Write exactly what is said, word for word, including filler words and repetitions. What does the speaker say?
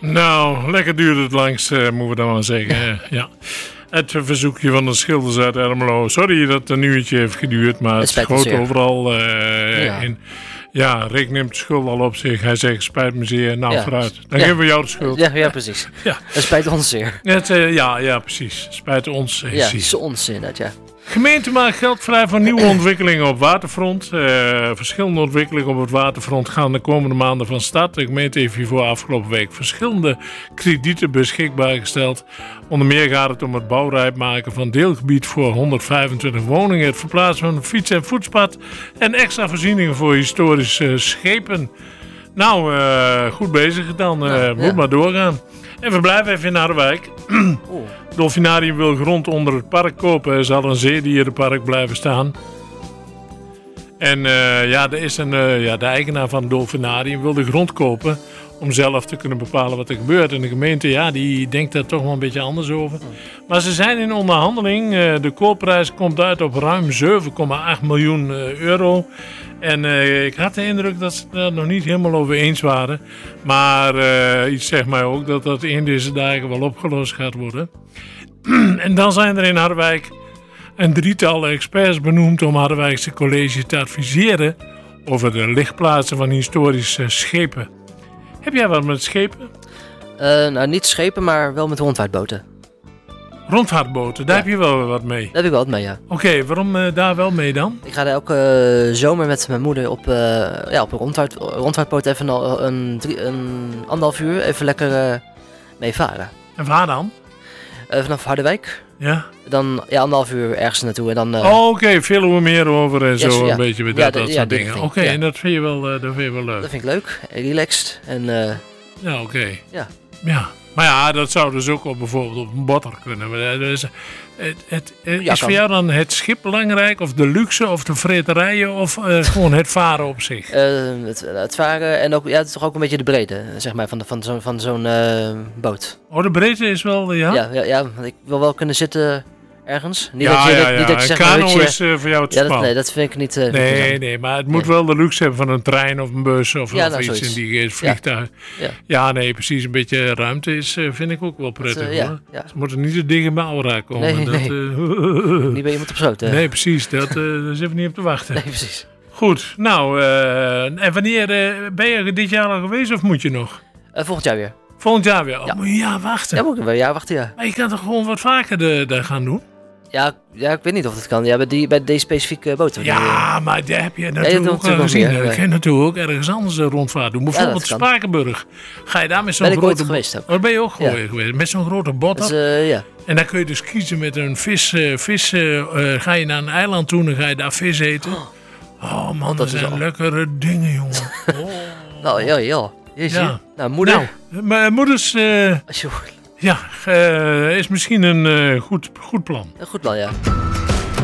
Nou, lekker duurde het langs, uh, moeten we dan wel zeggen. Ja. ja. Het verzoekje van de schilders uit Ermelo. Sorry dat het een uurtje heeft geduurd, maar het schoot overal uh, ja. in. Ja, Rick neemt de schuld al op zich. Hij zegt, spijt me zeer. Nou, ja. vooruit. Dan ja. geven we jou de schuld. Ja, ja precies. Ja. Het spijt ons zeer. Het, uh, ja, ja, precies. Spijt ons zeer. Ja, het is ons inderdaad, ja. Gemeente maakt geld vrij voor nieuwe ontwikkelingen op waterfront. Uh, verschillende ontwikkelingen op het waterfront gaan de komende maanden van start. De gemeente heeft hiervoor afgelopen week verschillende kredieten beschikbaar gesteld. Onder meer gaat het om het bouwrijp maken van deelgebied voor honderdvijfentwintig woningen, het verplaatsen van een fiets- en voetpad en extra voorzieningen voor historische schepen. Nou, uh, goed bezig dan. Uh, ja, moet ja. maar doorgaan. En we blijven even in Harderwijk. Oh. Dolfinarium wil grond onder het park kopen. Er zal een zeedierenpark blijven staan. En uh, ja, er is een, uh, ja, de eigenaar van het Dolfinarium wil de grond kopen om zelf te kunnen bepalen wat er gebeurt. En de gemeente, ja, die denkt daar toch wel een beetje anders over. Maar ze zijn in onderhandeling. Uh, de koopprijs komt uit op ruim zeven komma acht miljoen euro. En uh, ik had de indruk dat ze het nog niet helemaal over eens waren. Maar uh, iets zegt mij ook dat dat in deze dagen wel opgelost gaat worden. En dan zijn er in Harderwijk een drietal experts benoemd om Harderwijkse college te adviseren over de ligplaatsen van historische schepen. Heb jij wat met schepen? Uh, nou, niet schepen, maar wel met rondvaartboten. Rondvaartboten, daar ja. heb je wel wat mee? Daar heb ik wel wat mee, ja. Oké, okay, waarom uh, daar wel mee dan? Ik ga daar elke uh, zomer met mijn moeder op, uh, ja, op een rondvaart, rondvaartboot even een, een, drie, een anderhalf uur even lekker uh, mee varen. En waar dan? Uh, vanaf Harderwijk. Ja? Dan ja, anderhalf uur ergens naartoe. En dan, uh, oh, oké, okay. Veel hoe meer over en zo, yes, een ja. beetje met ja, dat, de, dat ja, soort dingen. Oké, okay, ja. en dat vind, je wel, uh, dat vind je wel leuk? Dat vind ik leuk, relaxed en... Uh, ja, oké. Okay. Ja. Ja. Maar ja, dat zou dus ook op, bijvoorbeeld op een botter kunnen. Dus, het, het, het, ja, is voor jou dan het schip belangrijk, of de luxe, of de vreterijen, of uh, gewoon het varen op zich? Uh, het, het varen en ook, ja, het is toch ook een beetje de breedte, zeg maar, van, de, van, zo, van zo'n uh, boot. Oh, de breedte is wel, ja? Ja, ja, ja, want ik wil wel kunnen zitten ergens. Niet ja, dat je, ja, dat, ja. Niet dat je een zegt, kano je, is uh, voor jou te ja, smal. Dat, nee, dat vind ik niet... Uh, nee, niet nee, maar het moet nee. wel de luxe hebben van een trein of een bus of, ja, of nou, iets zoiets. in die vliegtuig. Ja. Ja. ja, nee, precies. Een beetje ruimte is, uh, vind ik ook wel prettig. Dat, uh, ja, hoor. Ja. Ze moeten niet te dicht in mijn aura komen. Nee, dat, nee. Uh, niet bij iemand op zout. Uh. Nee, precies. Dat, uh, daar zitten we niet op te wachten. Nee, precies. Goed, nou, uh, en wanneer uh, ben je dit jaar al geweest of moet je nog? Uh, volgend jaar weer. Volgend jaar weer? Oh, ja. Moet je een jaar wachten? Ja, moet ik weer een jaar wachten, ja. Maar je kan toch gewoon wat vaker de, de gaan doen? Ja, ja, ik weet niet of dat kan. Ja, bij, die, bij deze specifieke boot. Ja, maar daar heb je natuurlijk ja, ook al gezien. Je kan natuurlijk ook ergens anders rondvaart doen. Bijvoorbeeld ja, Spakenburg. Ga je daar met zo'n ben grote... Ben ik ooit geweest ook. Oh, ben je ook ja. geweest. Met zo'n grote botter. Dus, uh, ja. En dan kun je dus kiezen met een vis. Uh, vis uh, uh, ga je naar een eiland toe en ga je daar vis eten. Oh man, oh, dat, dat zijn al... lekkere dingen, jongen. Oh. nou, ja, ja. Jezus. Ja. Nou, moeder. Nou, mijn moeders... Uh, Ja, uh, is misschien een uh, goed, goed plan. Een goed plan, ja.